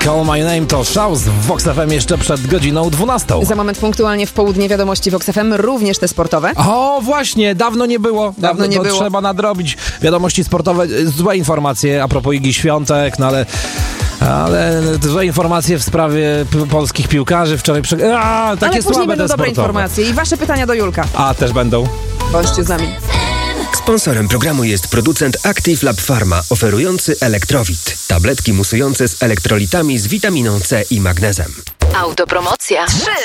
Call My Name to Shouse w Vox FM jeszcze przed godziną 12. Za moment punktualnie w południe wiadomości Vox FM, również te sportowe. O, właśnie, dawno nie było. Dawno nie było. Trzeba nadrobić wiadomości sportowe. Złe informacje a propos Igi Świątek, no ale złe informacje w sprawie polskich piłkarzy wczoraj. Takie słabe te będą dobre sportowe. informacje i wasze pytania do Julka. A, też będą. Bądźcie z nami. Sponsorem programu jest producent Active Lab Pharma, oferujący Elektrowit. Tabletki musujące z elektrolitami z witaminą C i magnezem. Autopromocja. 3,